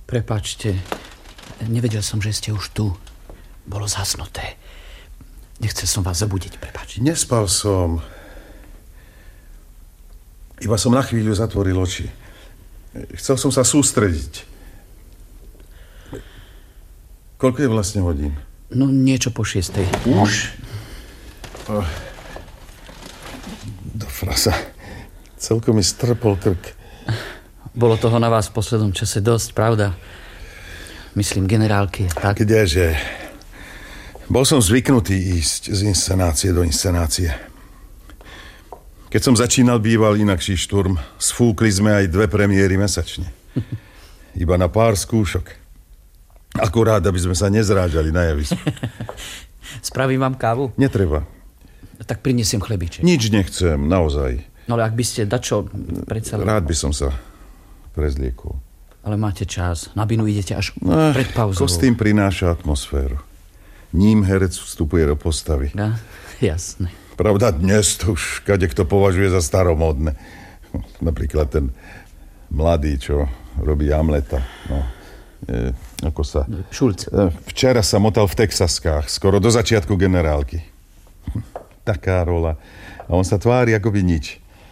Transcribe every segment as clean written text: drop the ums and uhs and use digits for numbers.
Prepáčte, nevedel som, že ste už tu. Bolo zhasnuté. Nechcel som vás zabudiť, prepáčte. Nespal som. Iba som na chvíľu zatvoril oči. Chcel som sa sústrediť. Koľko je vlastne hodín? No, niečo po 6:00. Už? Do frasa. Celkom mi strpol krk. Bolo toho na vás v poslednom čase dosť, pravda? Myslím, generálky, tak? Kdeže? Bol som zvyknutý ísť z inscenácie do inscenácie. Keď som začínal, býval inakší šturm. Sfúkli sme aj 2 premiéry mesačne. Iba na pár skúšok. Akurát, aby sme sa nezrážali na javisku. Spravím vám kávu? Netreba. Tak prinesiem chlebiček. Nič nechcem, naozaj. No ale ak by ste dačo predsa... Rád by som sa prezliekol. Ale máte čas. Na binu idete až pred pauzou. Kostým prináša atmosféru. Ním herec vstupuje do postavy. Ja, jasné. Pravda, dnes to už kadekto považuje za staromódne. Napríklad ten mladý, čo robí Hamleta. No, ako sa... Šulc. Včera sa motal v Texaskách, skoro do začiatku generálky. Taká rola. A on sa tvári, ako by nič.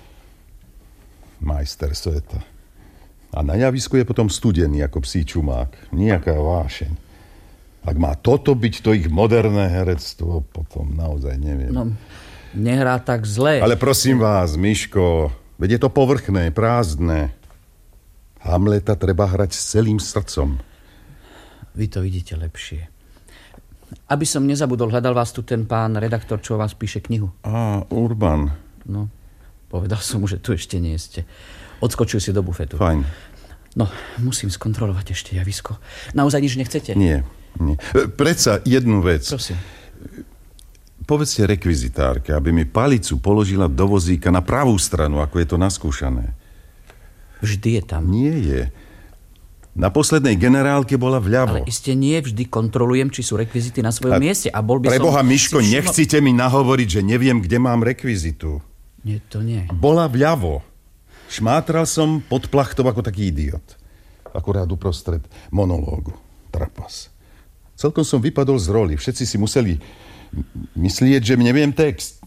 Majster sveta. A na javisku je potom studený, ako psí čumák. Nijaká vášeň. Ak má toto byť to ich moderné herectvo, potom naozaj neviem. No, nehrá tak zle. Ale prosím vás, Miško, veď je to povrchné, prázdne. Hamleta treba hrať s celým srdcom. Vy to vidíte lepšie. Aby som nezabudol, hľadal vás tu ten pán redaktor, čo o vás píše knihu. Urban. No, povedal som mu, že tu ešte nie ste. Odskočil si do bufetu. Fajn. No, musím skontrolovať ešte javisko. Naozaj nič nechcete? Nie. Predsa jednu vec. Prosím. Povedzte rekvizitárke, aby mi palicu položila do vozíka na pravú stranu, ako je to naskúšané. Vždy je tam. Nie je. Na poslednej generálke bola vľavo. Ale iste nie vždy kontrolujem, či sú rekvizity na svojom mieste. A bol by Preboha, som... Miško, nechcite mi nahovoriť, že neviem, kde mám rekvizitu. Nie, to nie. Bola vľavo. Šmátral som pod plachtou ako taký idiot. Akurát uprostred monológu. Trapas. Celkom som vypadol z roli. Všetci si museli myslieť, že neviem text.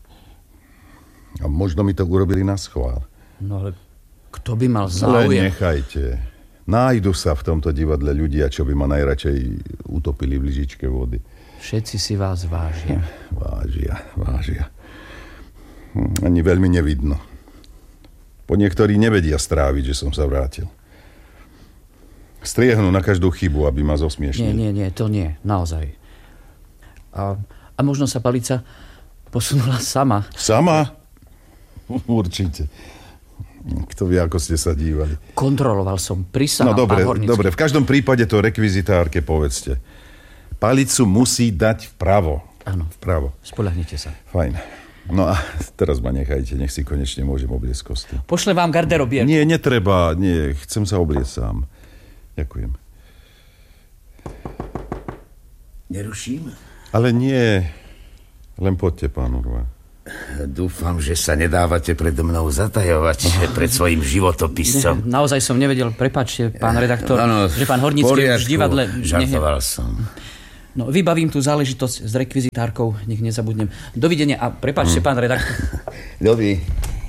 A možno mi to urobili na schvál. No ale kto by mal záujem? Ale nechajte. Nájdu sa v tomto divadle ľudia, čo by ma najradšej utopili v lyžičke vody. Všetci si vás vážia. Vážia. Ani veľmi nevidno. Po niektorí nevedia stráviť, že som sa vrátil. Striehnú na každú chybu, aby ma zosmiešnili. Nie, to nie, naozaj. A možno sa palica posunula sama. Sama? Určite. Kto vie, ako ste sa dívali. Kontroloval som, prisahal. No dobre, v každom prípade to rekvizitárke povedzte. Palicu musí dať vpravo. Áno, vpravo. spoľahnite sa. Fajn. No a teraz ma nechajte, nech si konečne môžem obliecť kostým. Pošle vám garderobierku. Nie, netreba, chcem sa obliecť sám. Ďakujem. Neruším? Ale nie, len poďte, pán Urban. Dúfam, že sa nedávate predo mnou zatajovať pred svojim životopiscom. Naozaj som nevedel, prepáčte, pán redaktor, že pán Hornícky už v divadle... Žartoval som. No, vybavím tú záležitosť s rekvizitárkou, nech nezabudnem. Dovidenia a prepáčte, pán redaktor. Dobrý.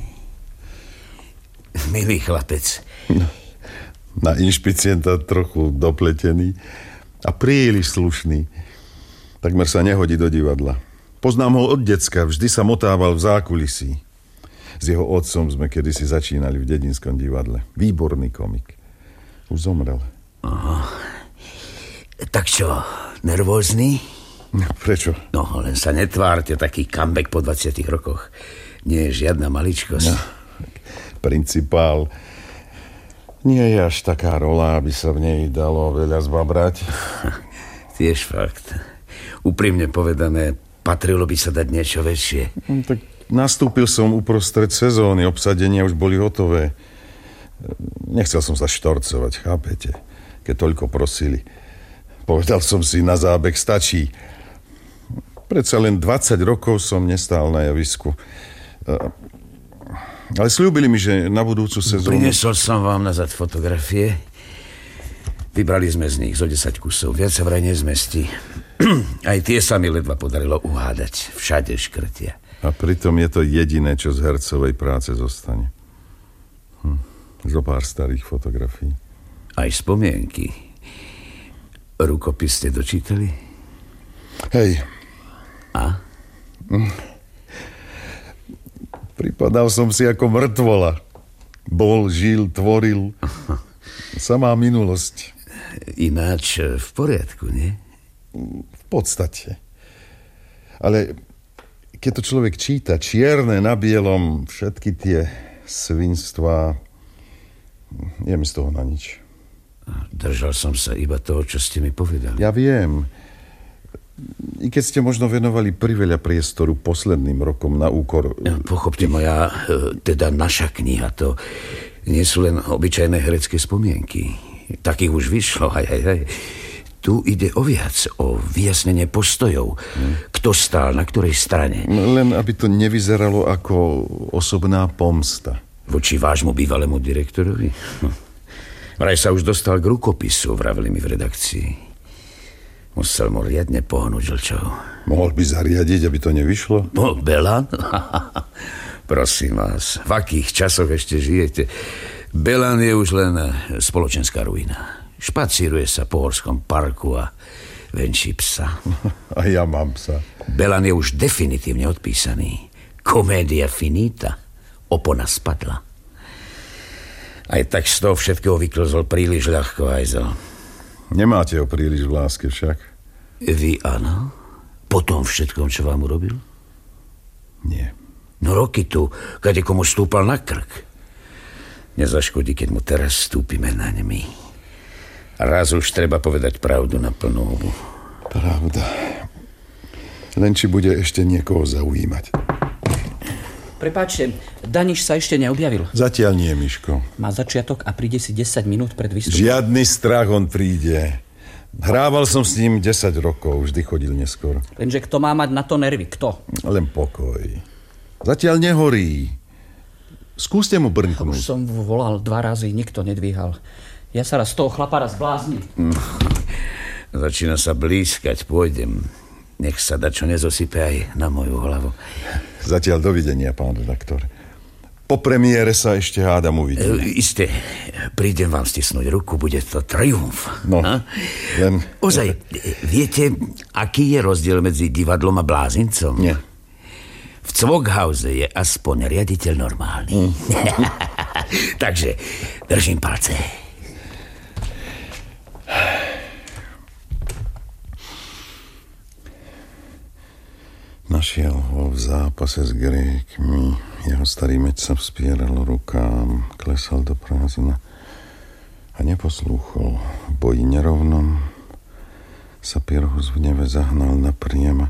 Milý chlapec. Na inšpicienta trochu dopletený a príliš slušný. Takmer sa nehodí do divadla. Poznám ho od decka, vždy sa motával v zákulisí. S jeho otcom sme kedysi začínali v dedinskom divadle. Výborný komik. Už zomrel. Aha. Tak čo, nervózny? Prečo? No, len sa netvárte, taký comeback po 20 rokoch. Nie je žiadna maličkosť. No, principál. Nie je až taká rola, aby sa v nej dalo veľa zbabrať. Tiež fakt. Úprimne povedané, patrilo by sa dať niečo väčšie. Tak nastúpil som uprostred sezóny, obsadenia už boli hotové. Nechcel som sa štorcovať, chápete? Keď toľko prosili. Povedal som si, na zábeh stačí. Predsa len 20 rokov som nestál na javisku. Ale sľúbili mi, že na budúcu sezónu... Prinesol som vám nazad fotografie. Vybrali sme z nich zo 10 kusov. Viac sa vraj nezmestí. Aj tie sa mi ledva podarilo uhádať. Všade škrtia. A pritom je to jediné, čo z hercovej práce zostane. Zo pár starých fotografií. Aj spomienky. Rukopis ste dočítali? Hej. A? Pripadal som si ako mŕtvola. Bol, žil, tvoril. Samá minulosť. Ináč v poriadku, nie? V podstate. Ale keď to človek číta čierne na bielom, všetky tie svinstvá, je mi z toho na nič. Držal som sa iba toho, čo ste mi povedali. Ja viem. I keď ste možno venovali priveľa priestoru posledným rokom na úkor... Pochopte, moja, teda naša kniha, to nie sú len obyčajné herecké spomienky. Takých už vyšlo, aj. Tu ide o viac, o vyjasnenie postojov. Kto stál na ktorej strane. Len aby to nevyzeralo ako osobná pomsta. Voči vášmu bývalému direktorovi? Vraj sa už dostal k rukopisu, vraveli mi v redakcii. Musel mu riadne pohnúť žlčou. Mohol by zariadiť, aby to nevyšlo? No, Belan? Prosím vás, v akých časoch ešte žijete? Belan je už len spoločenská ruina. Špacíruje sa po horskom parku a venčí psa. A ja mám psa. Belan je už definitívne odpísaný. Komédia finita. Opona spadla. Aj tak z toho všetkého vyklzol príliš ľahko, Ajzel. Nemáte ho príliš v láske však? Vy áno? Po tom všetkom, čo vám urobil? Nie. No roky tu, kade komu stúpal na krk. Nezaškodí, keď mu teraz stúpime na nemi. Raz už treba povedať pravdu na plnú hubu. Pravda. Len či bude ešte niekoho zaujímať. Prepáčte, Daniš sa ešte neobjavil. Zatiaľ nie, Miško. Má začiatok a príde si 10 minút pred výstupom. Žiadny strach, on príde. Hrával som s ním 10 rokov, vždy chodil neskôr. Lenže kto má mať na to nervy? Kto? Len pokoj. Zatiaľ nehorí. Skúste mu brnknúť. Už som volal 2 razy, nikto nedvíhal. Ja sa raz z toho chlapára zbláznim. Začína sa blízkať, pôjdem. Nech sa dačo nezosype aj na moju hlavu. Zatiaľ dovidenia, pán redaktor. Po premiére sa ešte hádam uvidíme. Isté, prídem vám stisnúť ruku, bude to triumf. No, len... Ozaj, viete, aký je rozdiel medzi divadlom a blázincom? Nie. V Cvokhause je aspoň riaditeľ normálny. Takže držím palce. Našiel ho v zápase s Grékmi. Jeho starý meč sa vspieral rukám, klesal do prázdna a neposlúchol. V boji nerovnom sa Pyrrhus v neve zahnal napriama.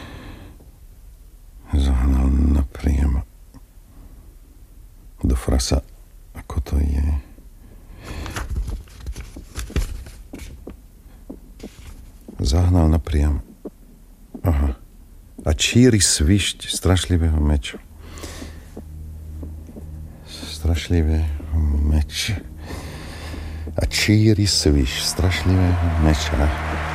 Do frasa, ako to je. Zahnal napriama. Aha. A číri svišť strašlivého meča. A číri svišť strašlivého meča.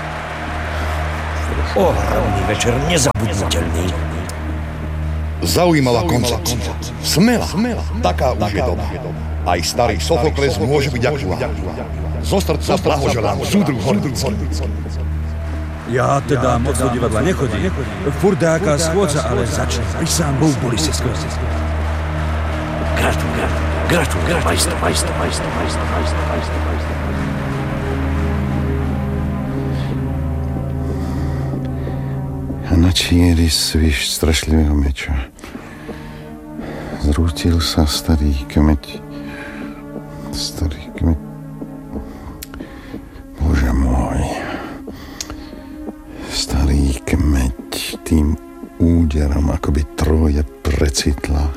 Ohromný večer, nezabudnutelný. Zaujímavá koncepcia. Smela. Taká už je doba. Aj starý Sofokles môže byť aktuálny. Zo srdca blahoželám súdru Hornický. Ja teda moc do divadla nechodím. Furt nejaká schôdza, ale začne. Prisám Bohu, boli ste skoro. Gratulujem, majster. A na číri sviš strašlivého meča zrútil sa starý kmeť. Bože môj. Starý kmeť tým úderom akoby Trója precitla.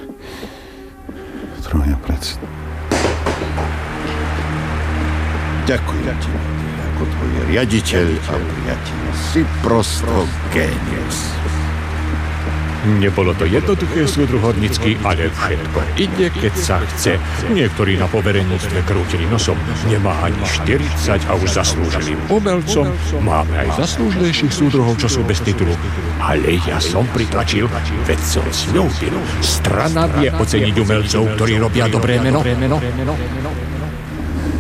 Ďakujem ti, ako tvoj riaditeľ a priateľ. Si prosto génius. Nebolo to jednoduché, súdruhornicky, ale všetko ide, keď sa chce. Niektorí na povereníctve krútili nosom. Nemá ani 40 a už zaslúženým umelcom. Máme aj zaslúžnejších súdruhov, čo sú bez titulu. Ale ja som pritlačil, veď som sľúbil. Strana vie oceniť umelcov, ktorí robia dobré meno.